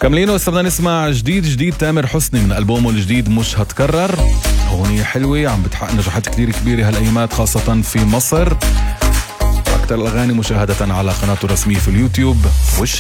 كملين واستبدنا نسمع جديد تامر حسني من ألبومه الجديد مش هتكرر. أغنية حلوة عم بتحقق نجاحات كتير كبيرة هالأيامات خاصة في مصر. أكثر الأغاني مشاهدة على قناته الرسمية في اليوتيوب وش